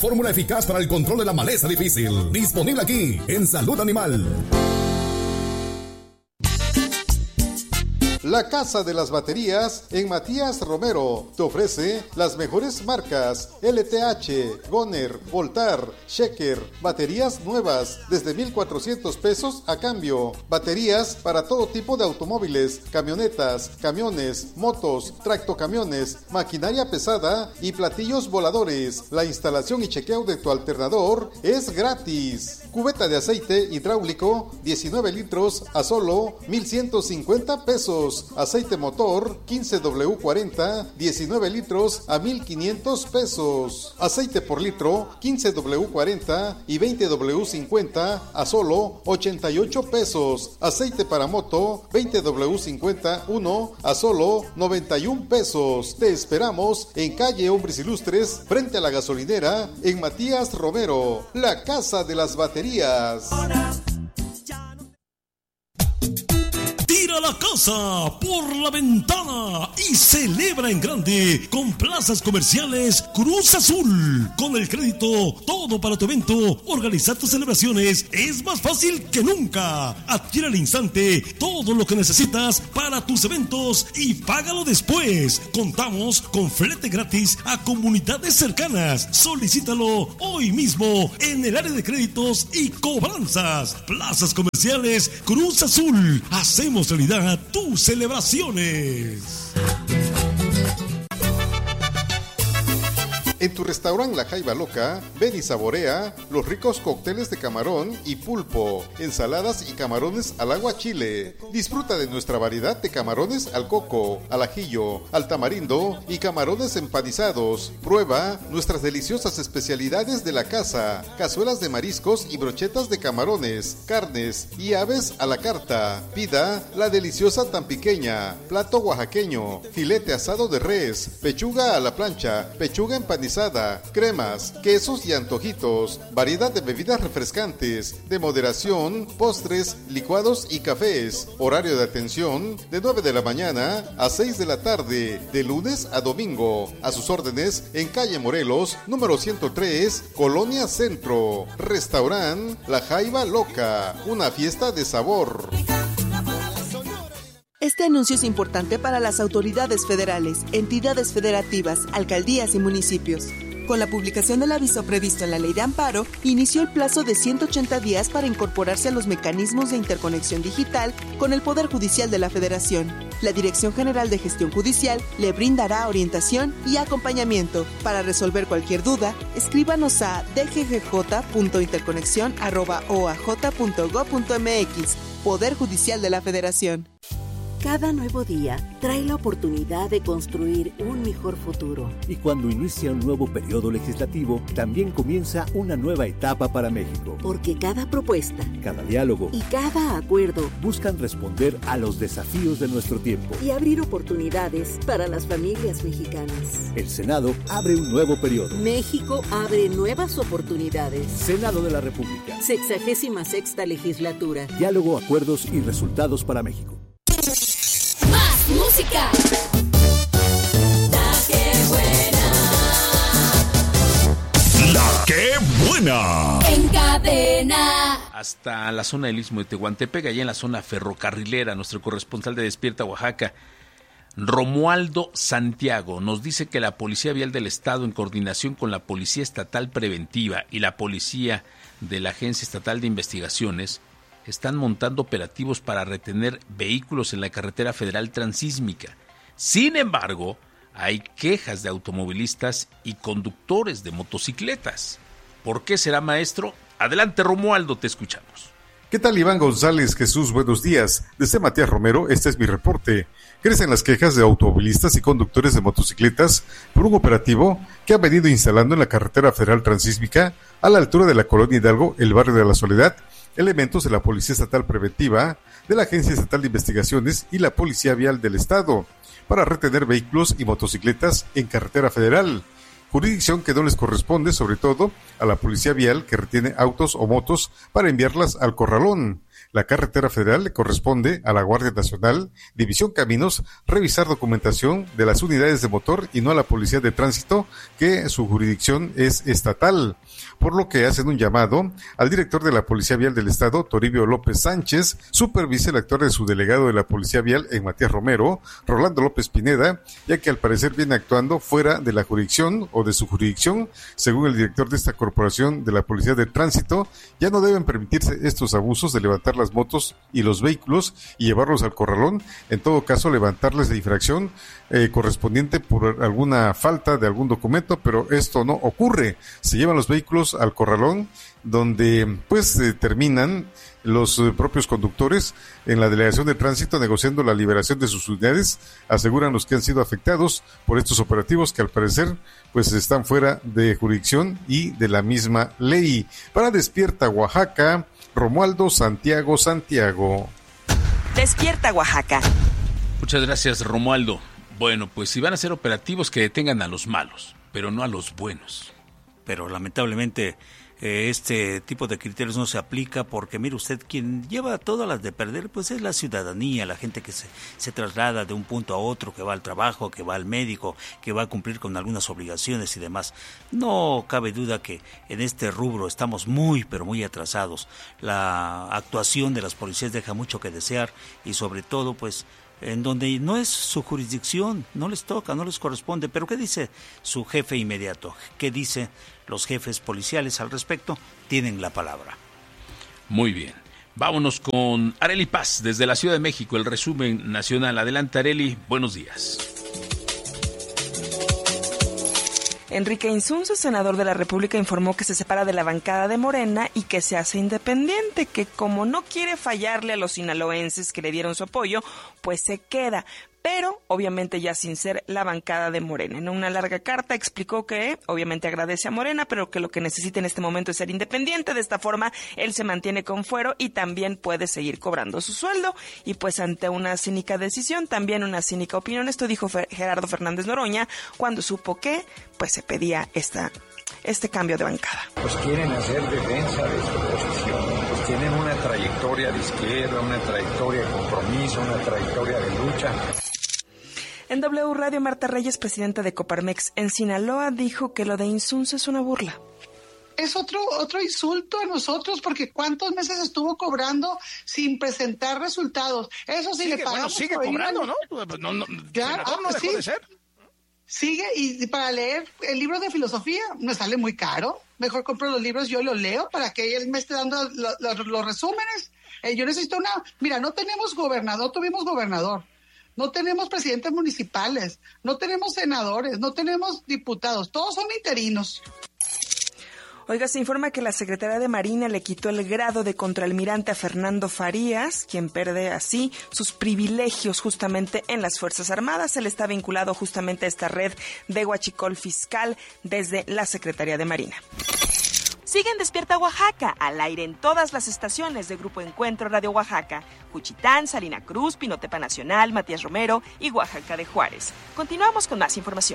Fórmula eficaz para el control de la maleza difícil. Disponible aquí en Salud Animal. La Casa de las Baterías en Matías Romero te ofrece las mejores marcas LTH, Goner, Voltar, Sheker, baterías nuevas desde 1,400 pesos a cambio. Baterías para todo tipo de automóviles, camionetas, camiones, motos, tractocamiones, maquinaria pesada y platillos voladores. La instalación y chequeo de tu alternador es gratis. Cubeta de aceite hidráulico 19 litros a solo 1,150 pesos. Aceite motor 15W40 19 litros a 1,500 pesos. Aceite por litro 15W40 y 20W50 a solo 88 pesos. Aceite para moto 20W50 1 a solo 91 pesos. Te esperamos en calle Hombres Ilustres frente a la gasolinera en Matías Romero, la Casa de las Baterías. Tira la casa por la ventana y celebra en grande con Plazas Comerciales Cruz Azul. Con el crédito Todo para tu evento, organizar tus celebraciones es más fácil que nunca. Adquiere al instante todo lo que necesitas para tus eventos y págalo después. Contamos con flete gratis a comunidades cercanas. Solicítalo hoy mismo en el área de créditos y cobranzas. Plazas Comerciales Cruz Azul. Hacemos realidad tus celebraciones. En tu restaurante La Jaiba Loca, ven y saborea los ricos cócteles de camarón y pulpo, ensaladas y camarones al agua chile. Disfruta de nuestra variedad de camarones al coco, al ajillo, al tamarindo y camarones empanizados. Prueba nuestras deliciosas especialidades de la casa, cazuelas de mariscos y brochetas de camarones, carnes y aves a la carta. Pida la deliciosa tampiqueña, plato oaxaqueño, filete asado de res, pechuga a la plancha, pechuga empanizada, cremas, quesos y antojitos, variedad de bebidas refrescantes, de moderación, postres, licuados y cafés. Horario de atención de 9 de la mañana a 6 de la tarde, de lunes a domingo. A sus órdenes en calle Morelos, número 103, Colonia Centro. Restaurant La Jaiba Loca, una fiesta de sabor. Este anuncio es importante para las autoridades federales, entidades federativas, alcaldías y municipios. Con la publicación del aviso previsto en la Ley de Amparo, inició el plazo de 180 días para incorporarse a los mecanismos de interconexión digital con el Poder Judicial de la Federación. La Dirección General de Gestión Judicial le brindará orientación y acompañamiento. Para resolver cualquier duda, escríbanos a dggj.interconexión@oaj.gov.mx. Poder Judicial de la Federación. Cada nuevo día trae la oportunidad de construir un mejor futuro. Y cuando inicia un nuevo periodo legislativo, también comienza una nueva etapa para México. Porque cada propuesta, cada diálogo y cada acuerdo buscan responder a los desafíos de nuestro tiempo y abrir oportunidades para las familias mexicanas. El Senado abre un nuevo periodo. México abre nuevas oportunidades. Senado de la República. 66ª legislatura. Diálogo, acuerdos y resultados para México. Más música. La que buena. La que buena. En cadena. Hasta la zona del Istmo de Tehuantepec, allá en la zona ferrocarrilera, nuestro corresponsal de Despierta Oaxaca, Romualdo Santiago, nos dice que la Policía Vial del Estado, en coordinación con la Policía Estatal Preventiva y la Policía de la Agencia Estatal de Investigaciones, están montando operativos para retener vehículos en la carretera federal transísmica. Sin embargo, hay quejas de automovilistas y conductores de motocicletas. ¿Por qué será, maestro? Adelante, Romualdo, te escuchamos. ¿Qué tal, Iván González? Jesús, buenos días. Desde Matías Romero, este es mi reporte. Crecen las quejas de automovilistas y conductores de motocicletas por un operativo que han venido instalando en la carretera federal transísmica a la altura de la colonia Hidalgo, el barrio de la Soledad, elementos de la Policía Estatal Preventiva, de la Agencia Estatal de Investigaciones y la Policía Vial del Estado, para retener vehículos y motocicletas en carretera federal, jurisdicción que no les corresponde, sobre todo a la Policía Vial, que retiene autos o motos para enviarlas al corralón. la carretera federal le corresponde a la Guardia Nacional, División Caminos, revisar documentación de las unidades de motor y no a la Policía de Tránsito, que su jurisdicción es estatal. Por lo que hacen un llamado al director de la Policía Vial del Estado, Toribio López Sánchez, supervise el actuar de su delegado de la Policía Vial en Matías Romero, Rolando López Pineda, ya que al parecer viene actuando fuera de la jurisdicción o de su jurisdicción. Según el director de esta corporación de la Policía de Tránsito, ya no deben permitirse estos abusos de levantar las motos y los vehículos y llevarlos al corralón. En todo caso, levantarles la infracción correspondiente por alguna falta de algún documento, pero esto no ocurre. Se llevan los vehículos al corralón, donde pues terminan los propios conductores en la delegación de tránsito negociando la liberación de sus unidades. Aseguran los que han sido afectados por estos operativos que al parecer pues están fuera de jurisdicción y de la misma ley. Para Despierta Oaxaca, Romualdo Santiago. Despierta Oaxaca. Muchas gracias, Romualdo. Bueno, pues si van a ser operativos, que detengan a los malos, pero no a los buenos. Pero lamentablemente este tipo de criterios no se aplica porque, mire usted, quien lleva todas las de perder pues es la ciudadanía, la gente que se traslada de un punto a otro, que va al trabajo, que va al médico, que va a cumplir con algunas obligaciones y demás. No cabe duda que en este rubro estamos muy, pero muy atrasados. La actuación de las policías deja mucho que desear y sobre todo pues en donde no es su jurisdicción, no les toca, no les corresponde. Pero ¿qué dice su jefe inmediato? ¿Qué dicen los jefes policiales al respecto? Tienen la palabra. Muy bien. Vámonos con Arely Paz, desde la Ciudad de México, el resumen nacional. Adelante, Arely, buenos días. Enrique Insunza, senador de la República, informó que se separa de la bancada de Morena y que se hace independiente, que como no quiere fallarle a los sinaloenses que le dieron su apoyo, pues se queda, pero obviamente ya sin ser la bancada de Morena. En una larga carta explicó que obviamente agradece a Morena, pero que lo que necesita en este momento es ser independiente. De esta forma, él se mantiene con fuero y también puede seguir cobrando su sueldo. Y pues ante una cínica decisión, también una cínica opinión, esto dijo Gerardo Fernández Noroña cuando supo que pues se pedía este cambio de bancada. Pues quieren hacer defensa de su posición, pues tienen una trayectoria de izquierda, una trayectoria de compromiso, una trayectoria de lucha. En W Radio, Marta Reyes, presidenta de Coparmex en Sinaloa, dijo que lo de Insunza es una burla. Es otro insulto a nosotros, porque ¿cuántos meses estuvo cobrando sin presentar resultados? Eso sí, le pagamos. Sigue cobrando, ¿no? Claro, no dejó de ser. Sigue, y para leer el libro de filosofía me sale muy caro. Mejor compro los libros, yo los leo para que él me esté dando los resúmenes. Yo necesito Mira, no tenemos gobernador, tuvimos gobernador. No tenemos presidentes municipales, no tenemos senadores, no tenemos diputados, todos son interinos. Oiga, se informa que la Secretaría de Marina le quitó el grado de contraalmirante a Fernando Farías, quien pierde así sus privilegios justamente en las Fuerzas Armadas. Él está vinculado justamente a esta red de huachicol fiscal desde la Secretaría de Marina. Sigue en Despierta Oaxaca, al aire en todas las estaciones de Grupo Encuentro Radio Oaxaca, Juchitán, Salina Cruz, Pinotepa Nacional, Matías Romero y Oaxaca de Juárez. Continuamos con más información.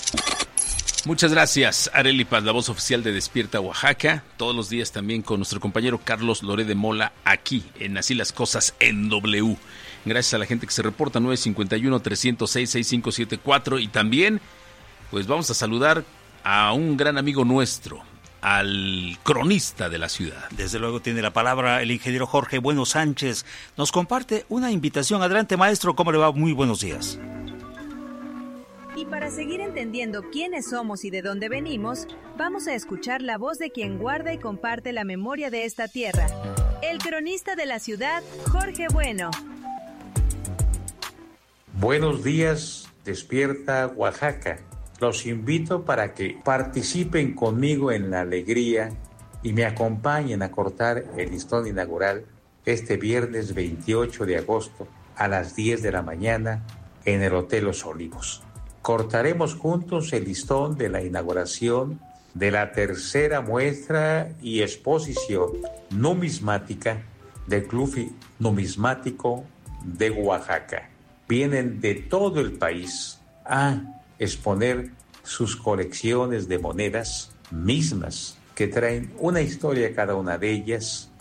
Muchas gracias, Arely Paz, la voz oficial de Despierta Oaxaca. Todos los días también con nuestro compañero Carlos Loré de Mola aquí en Así las Cosas en W. Gracias a la gente que se reporta, 951-306-6574. Y también, pues vamos a saludar a un gran amigo nuestro, al cronista de la ciudad. Desde luego tiene la palabra el ingeniero Jorge Bueno Sánchez. Nos comparte una invitación. Adelante, maestro, ¿cómo le va? Muy buenos días. Y para seguir entendiendo quiénes somos y de dónde venimos, vamos a escuchar la voz de quien guarda y comparte la memoria de esta tierra. El cronista de la ciudad, Jorge Bueno. Buenos días, Despierta Oaxaca. Los invito para que participen conmigo en la alegría y me acompañen a cortar el listón inaugural este viernes 28 de agosto a las 10 de la mañana en el Hotel Los Olivos. Cortaremos juntos el listón de la inauguración de la tercera muestra y exposición numismática del Club Numismático de Oaxaca. Vienen de todo el país a exponer sus colecciones de monedas mismas que traen una historia cada una de ellas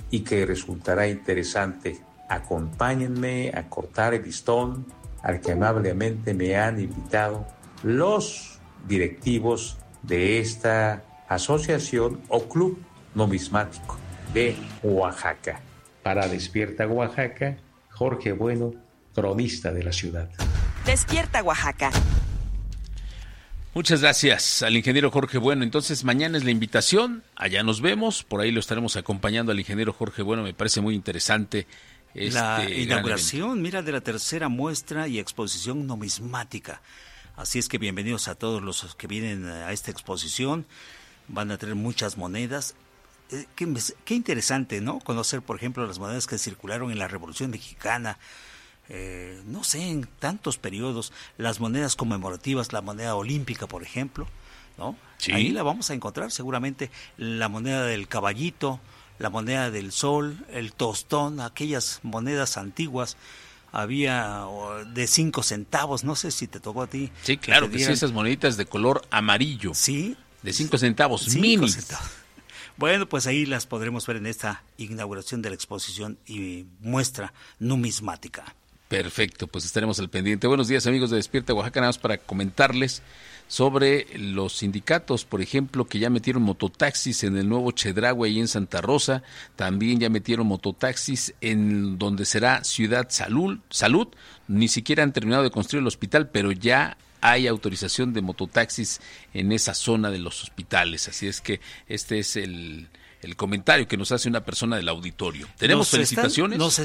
y que resultará interesante. Acompáñenme a cortar el listón al que amablemente me han invitado los directivos de esta asociación o club numismático de Oaxaca. Para Despierta Oaxaca, Jorge Bueno, cronista de la ciudad. Despierta Oaxaca. Muchas gracias al ingeniero Jorge Bueno. Entonces mañana es la invitación, allá nos vemos, por ahí lo estaremos acompañando al ingeniero Jorge Bueno, me parece muy interesante. La inauguración, mira, de la tercera muestra y exposición numismática. Así es que bienvenidos a todos los que vienen a esta exposición. Van a tener muchas monedas. Qué interesante, ¿no? Conocer, por ejemplo, las monedas que circularon en la Revolución Mexicana. No sé, en tantos periodos, las monedas conmemorativas, la moneda olímpica, por ejemplo, ¿no? Sí. Ahí la vamos a encontrar seguramente, la moneda del caballito, la moneda del sol, el tostón, aquellas monedas antiguas. Había de 5 centavos, no sé si te tocó a ti. Sí, claro, que sí, esas moneditas de color amarillo. Sí. De 5 centavos, mini. Bueno, pues ahí las podremos ver en esta inauguración de la exposición y muestra numismática. Perfecto, pues estaremos al pendiente. Buenos días, amigos de Despierta Oaxaca, nada más para comentarles sobre los sindicatos, por ejemplo, que ya metieron mototaxis en el nuevo Chedraui ahí en Santa Rosa, también ya metieron mototaxis en donde será Ciudad Salud, ni siquiera han terminado de construir el hospital, pero ya hay autorización de mototaxis en esa zona de los hospitales, así es que este es el comentario que nos hace una persona del auditorio. ¿Tenemos felicitaciones? Nos